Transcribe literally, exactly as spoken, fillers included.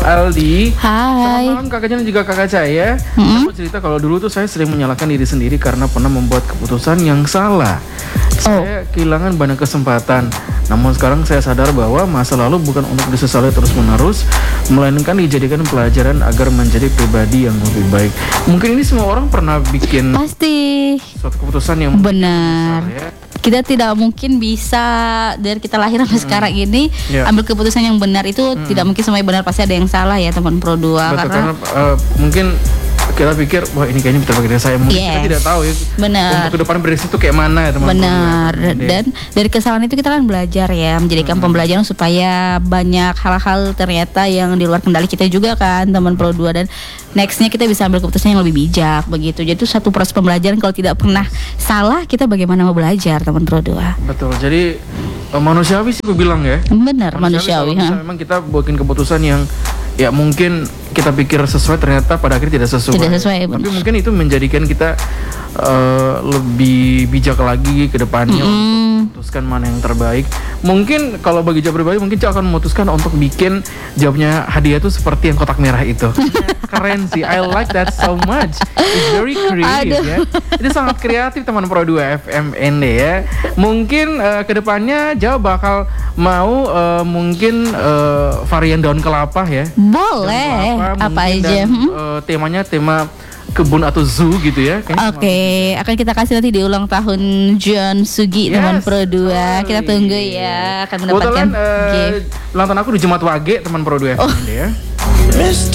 Aldi. Hai. Selamat malam kakaknya dan juga kakak saya. Mm-hmm. Saya mau cerita kalau dulu tuh saya sering menyalahkan diri sendiri karena pernah membuat keputusan yang salah. Saya kehilangan banyak kesempatan. Namun sekarang saya sadar bahwa masa lalu bukan untuk disesali terus-menerus, melainkan dijadikan pelajaran agar menjadi pribadi yang lebih baik. Mungkin ini semua orang pernah bikin Pasti. suatu keputusan yang Benar. besar, ya. Kita tidak mungkin bisa dari kita lahir sampai hmm. sekarang ini yeah. ambil keputusan yang benar itu hmm. tidak mungkin semuanya benar, pasti ada yang salah ya teman Pro dua. Betul, karena, karena uh, mungkin kita pikir wah ini kayaknya terbaik dari saya, mungkin yes. kita tidak tahu ya benar. untuk ke depan bereaksi itu kayak mana ya teman-teman. Benar. Dan dari kesalahan itu kita kan belajar ya, menjadikan hmm. pembelajaran supaya banyak hal-hal ternyata yang di luar kendali kita juga kan teman Pro dua, dan nextnya kita bisa ambil keputusan yang lebih bijak begitu. Jadi itu satu proses pembelajaran, kalau tidak pernah salah kita bagaimana mau belajar teman Pro dua. Betul. Jadi uh, manusiawi sih gue bilang ya. Benar, manusiawi. manusiawi memang kita bikin keputusan yang ya mungkin kita pikir sesuai, ternyata pada akhirnya tidak sesuai. Tidak sesuai. Tapi benar. Mungkin itu menjadikan kita uh, lebih bijak lagi ke depannya mm-hmm. untuk memutuskan mana yang terbaik. Mungkin kalau bagi jawab pribadi mungkin Cak akan memutuskan untuk bikin jawabnya hadiah itu seperti yang kotak merah itu. Keren sih, I like that so much. It's very creative. Aduh. Ya. Itu sangat kreatif teman Pro dua F M N D ya. Mungkin uh, kedepannya Jawa bakal mau uh, mungkin uh, varian daun kelapa ya. Boleh. Daun kelapa, apa aja? Dan, hmm? uh, temanya tema kebun atau zoo gitu ya. Oke, okay. akan kita kasih nanti di ulang tahun John Sugi yes. teman Pro dua. Kita tunggu ya, akan mendapatkan uh, gift. Ulang tahun aku di Jumat Wage teman Pro dua F M N D oh. ya.